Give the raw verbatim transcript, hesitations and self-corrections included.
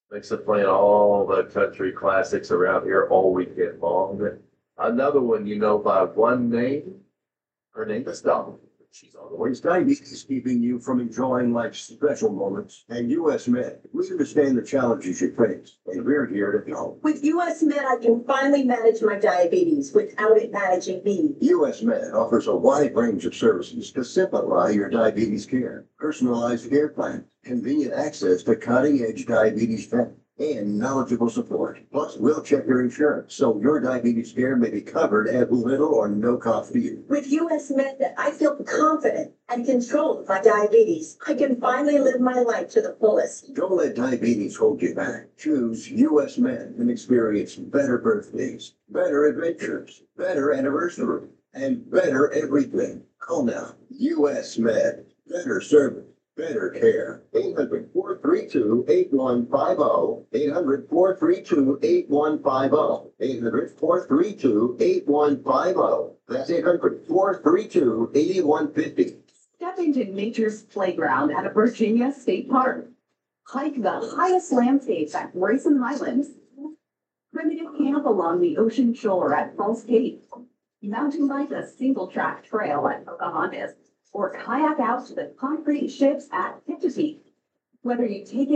Makes it playing all the country classics around here all weekend long. Another one you know by one name. Her name is Dawn. She's on the way. It's diabetes keeping you from enjoying life's special moments. And U S Med, we understand the challenges you face, and we're here to help. With U S Med, I can finally manage my diabetes without it managing me. U S Med offers a wide range of services to simplify your diabetes care. Personalized care plans, convenient access to cutting-edge diabetes tech, and knowledgeable support. Plus, we'll check your insurance so your diabetes care may be covered at little or no cost to you. With U S Med, I feel confident and control of my diabetes. I can finally live my life to the fullest. Don't let diabetes hold you back. Choose U S Med and experience better birthdays, better adventures, better anniversary, and better everything. Call now. U S Med. Better service. Better care. eight hundred, four three two, eight one five zero. eight hundred, four three two, eight one five zero. eight hundred, four three two, eight one five zero. That's eight hundred, four three two, eight one five zero. Step into nature's playground at a Virginia State Park. Hike the highest landscapes at Grayson Highlands. Primitive camp along the ocean shore at Falls Cape. Mountain bike a single track trail at Pocahontas. Or kayak out to the concrete ships at Pictuteak. Whether you take